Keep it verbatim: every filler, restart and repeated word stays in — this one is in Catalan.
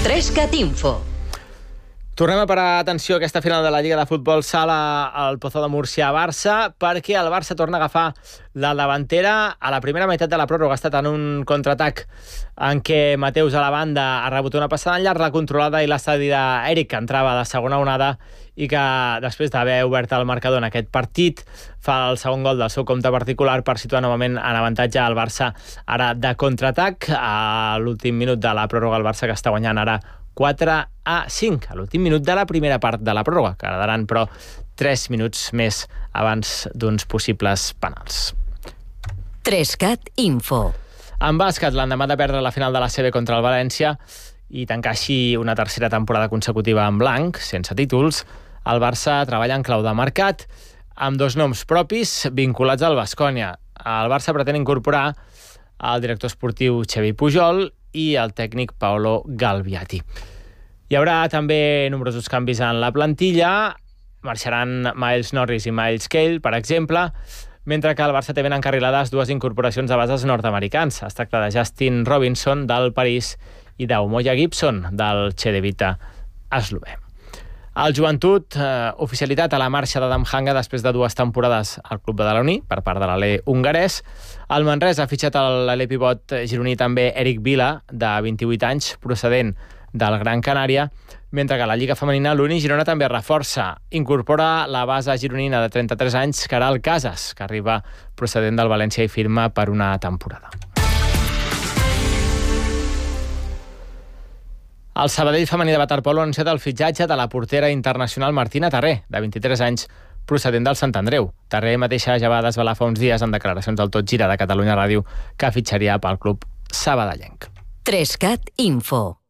Trescat Info. Tornem a parar atenció a aquesta final de la Lliga de Futbol Sala al Pozo de Múrcia-Barça, perquè el Barça torna a agafar la davantera. A la primera meitat de la pròrroga ha estat en un contraatac en què Mateus a la banda ha rebut una passada en llarg, la controlada i la cedida Eric, que entrava de segona onada i que després d'haver obert el marcador en aquest partit fa el segon gol del seu compte particular per situar novament en avantatge al Barça ara de contraatac. A l'últim minut de la pròrroga el Barça, que està guanyant ara quatre a cinc, a l'últim minut de la primera part de la pròrroga, que quedaran però tres minuts més abans d'uns possibles penals. Trescat Info. En bàsquet, l'endemà de perdre la final de la C B contra el València i tancar així una tercera temporada consecutiva en blanc, sense títols, el Barça treballa en clau de mercat amb dos noms propis vinculats al Baskonia. El Barça pretén incorporar el director esportiu Xavi Pujol i el tècnic Paolo Galbiati. Hi haurà també nombrosos canvis en la plantilla. Marxaran Miles Norris i Miles Cale, per exemple, mentre que el Barça té ben encarrilades dues incorporacions de bases nord-americans. Es tracta de Justin Robinson, del París, i d'Umoja Gibson, del Cedevita eslové. El Joventut, eh, oficialitat a la marxa d'Adam Hanga després de dues temporades al club badaloní per part de l'Ale hongarès. El Manresa ha fitxat l'Ale pivot gironí també Eric Vila, de vint-i-vuit anys, procedent del Gran Canària, mentre que a la Lliga Femenina l'Uni Girona també reforça. Incorpora la base gironina de trenta-tres anys, Caral Casas, que arriba procedent del València i firma per una temporada. El Sabadell femení de waterpolo ha anunciat el fitxatge de la portera internacional Martina Tarré, de vint-i-tres anys, procedent del Sant Andreu. Tarré mateixa ja va desvelar fa uns dies en declaracions al Tot Gira de Catalunya Ràdio que fitxaria pel club sabadellenc. Trescat Info.